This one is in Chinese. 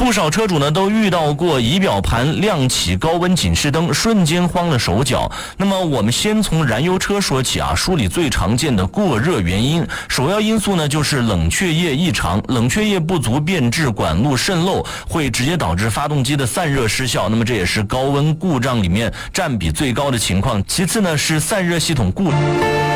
不少车主呢都遇到过仪表盘亮起高温警示灯，瞬间慌了手脚。那么我们先从燃油车说起啊，梳理最常见的过热原因，首要因素呢就是冷却液异常，冷却液不足变质管路渗漏，会直接导致发动机的散热失效，那么这也是高温故障里面占比最高的情况。其次呢是散热系统故障。